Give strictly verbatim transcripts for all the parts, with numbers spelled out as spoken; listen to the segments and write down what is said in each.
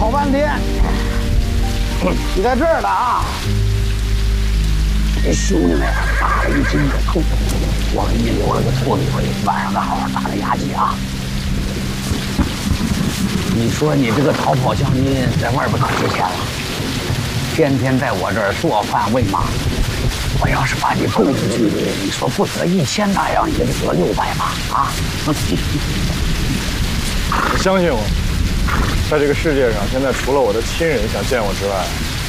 好半天，你在这儿呢啊！这兄弟们打了一筋的痛，我给你留了个托底费，晚上好好打个牙祭啊！你说你这个逃跑将军在外边可值钱了，天天在我这儿做饭喂马。我要是把你供出去，你说不得一千大洋，也得得六百吧？啊！ 你相信我，在这个世界上，现在除了我的亲人想见我之外，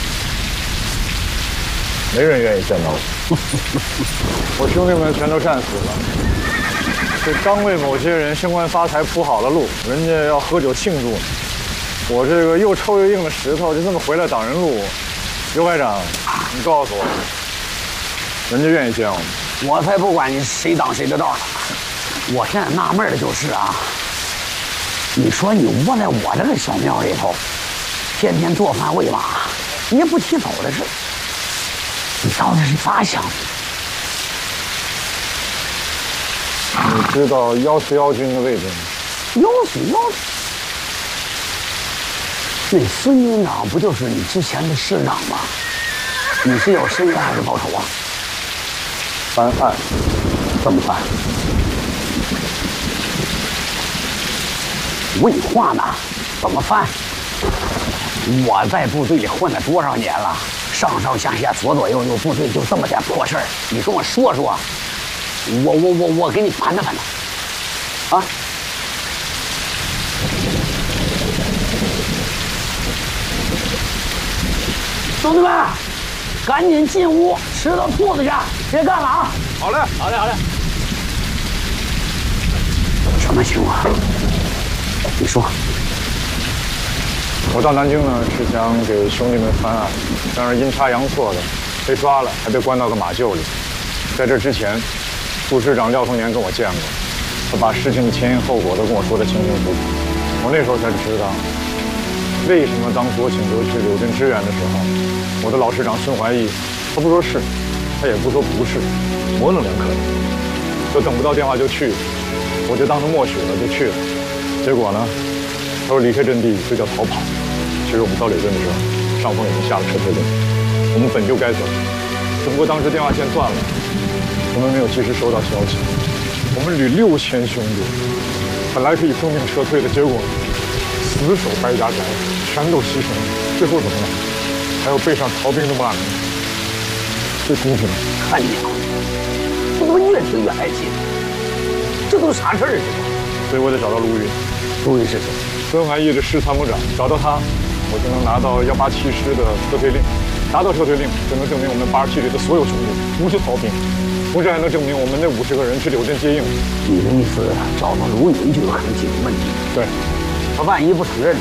没人愿意见到我。我兄弟们全都战死了。这刚为某些人升官发财铺好了路，人家要喝酒庆祝，我这个又臭又硬的石头就这么回来挡人路。刘排长，你告诉我，人家愿意见我吗？ 我才不管你谁挡谁的道呢！我现在纳闷的就是啊，你说你窝在我这个小庙里头，天天做饭喂马，你也不提走的事，你到底是咋想的？ 你知道幺四幺军的位置吗？ 幺四幺，那孙军长不就是你之前的师长吗？你是要申冤还是报仇啊？ 翻案， 怎么翻？问话呢？怎么翻？我在部队里混了多少年了，上上下下左左右右部队就这么点破事儿，你跟我说说，我我我我给你盘谈盘谈，啊！兄弟们，赶紧进屋吃到兔子去，别干了啊！ 好嘞，好嘞，好嘞。 什么情况？你说。 我到南京呢，是想给兄弟们翻案，但是阴差阳错的被抓了，还被关到个马厩里。在这之前，副师长廖丰年跟我见过，他把事情的前因后果都跟我说得清清楚楚。我那时候才知道，为什么当初我请求去柳镇支援的时候，我的老师长孙怀义，他不说是，他也不说不是，模棱两可的，就等不到电话就去，我就当他默许了，就去了。结果呢，他说离开阵地就叫逃跑。其实我们到柳镇的时候，上峰已经下了撤退令，我们本就该走，只不过当时电话线断了，我们没有及时收到消息。我们旅六千兄弟，本来可以奉命撤退的，结果死守白家寨，全都牺牲了。最后怎么样？还要背上逃兵的骂名，这公平吗？ 看你啊，我怎么越听越来气？这都啥事儿啊？ 所以我得找到陆运。 陆运是谁？ 孙怀义的师参谋长，找到他，我就能拿到幺八七师的撤退令。拿到撤退令，就能证明我们八十七旅的所有兄弟不是逃兵，同时还能证明我们那五十个人去柳镇接应。 你的意思，找到卢云就有可能解决问题？ 对， 他万一不承认，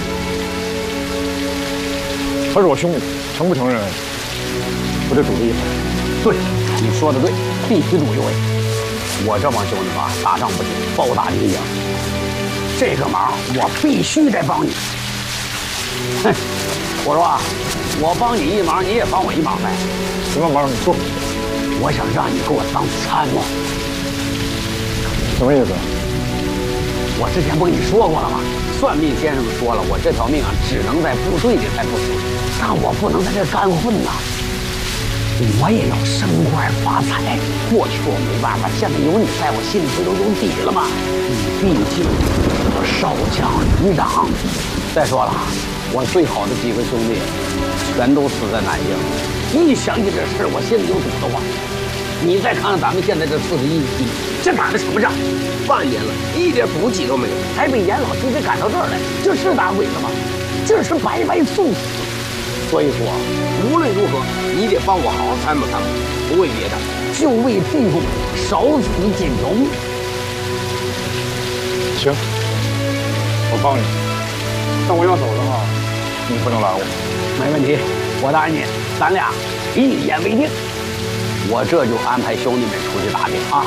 他是我兄弟，承不承认，我得赌一回。 对，你说的对，必须赌一回。我这帮兄弟吧，打仗不行，包打你赢。这个忙我必须得帮你。哼，我说啊，我帮你一忙，你也帮我一忙呗。 什么忙？你说。 我想让你给我当参谋。 什么意思？ 我之前不跟你说过了吗？算命先生说了，我这条命啊，只能在部队里才不死，但我不能在这干混呐。我也要升官发财。过去我没办法，现在有你在我心里不都有底了吗？你毕竟少将旅长。再说了，我最好的几个兄弟全都死在南京，一想起这事，我心里就堵得慌。你再看看咱们现在这四十一批，这打的什么仗？ 半年了，一点补给都没有， 还被严老直接赶到这儿来，这是打鬼了吗？这是白白送死。所以说， 无论如何，你得帮我好好参谋参谋，不为别的， 就为弟兄少死几条命。 行，我帮你，但我要走的话，你不能拦我。 没问题，我答应你，咱俩一言为定。我这就安排兄弟们出去打听啊。